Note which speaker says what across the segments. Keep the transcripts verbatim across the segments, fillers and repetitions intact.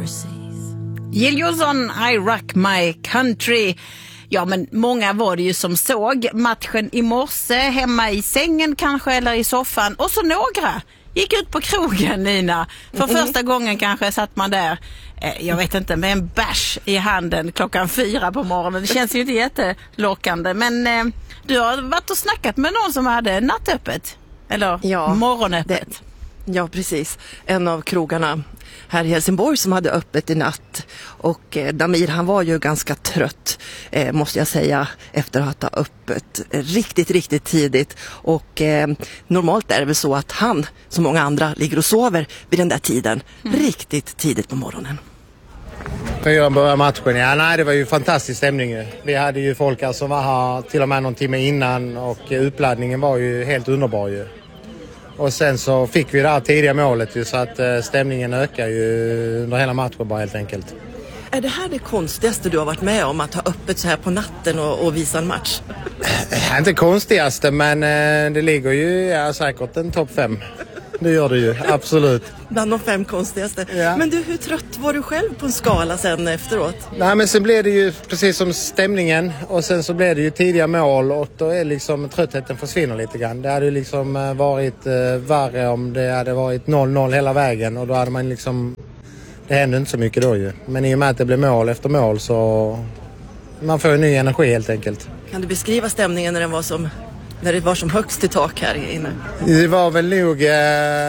Speaker 1: overseas.
Speaker 2: Jill Johnson, I rock my country. Ja, men många var det ju som såg matchen i morse hemma i sängen kanske eller i soffan. Och så några gick ut på krogen, Nina. För mm. första gången kanske satt man där, eh, jag vet inte, med en bärs i handen klockan fyra på morgonen. Det känns ju inte jättelockande. Men eh, du har varit och snackat med någon som hade nattöppet. Eller
Speaker 3: ja,
Speaker 2: morgonöppet.
Speaker 3: Det, ja, precis. En av krogarna här i Helsingborg som hade öppet i natt. Och eh, Damir, han var ju ganska trött, eh, måste jag säga, efter att ha öppet riktigt, riktigt tidigt. Och eh, normalt är det väl så att han, som många andra, ligger och sover vid den där tiden. Mm. Riktigt tidigt på morgonen.
Speaker 4: Jag började matchen, ja, nej, det var ju fantastisk stämning. Vi hade ju folk som var här till och med någon timme innan och uppladdningen var ju helt underbar ju. Och sen så fick vi det här tidiga målet ju, så att stämningen ökar ju under hela matchen bara helt enkelt.
Speaker 3: Är det här det konstigaste du har varit med om, att ha öppet så här på natten och, och visa en match?
Speaker 4: Inte konstigaste, men det ligger ju ja, säkert en topp fem. Det gör det ju, absolut.
Speaker 3: Bland de fem konstigaste. Ja. Men du, hur trött var du själv på en skala sen efteråt?
Speaker 4: Nej, men sen blev det ju precis som stämningen. Och sen så blev det ju tidiga mål. Och då är liksom tröttheten försvinner lite grann. Det hade ju liksom varit eh, värre om det hade varit noll noll hela vägen. Och då hade man liksom... Det hände inte så mycket då ju. Men i och med att det blev mål efter mål så... Man får ju ny energi helt enkelt.
Speaker 3: Kan du beskriva stämningen när den var som... När det var som högst i tak här inne?
Speaker 4: Det var väl nog eh,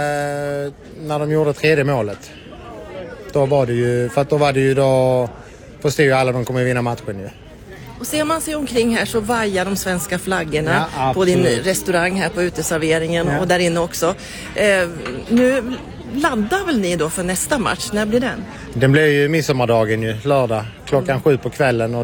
Speaker 4: när de gjorde tredje målet. Då var det ju, för att då var det ju då, förstod ju alla de kommer vinna matchen ju.
Speaker 3: Och ser man sig omkring här så vajar de svenska flaggorna ja, på din restaurang här på uteserveringen ja. Och där inne också. Eh, nu laddar väl ni då för nästa match? När blir den?
Speaker 4: Den blir ju midsommardagen ju, lördag, klockan mm. sju på kvällen. Och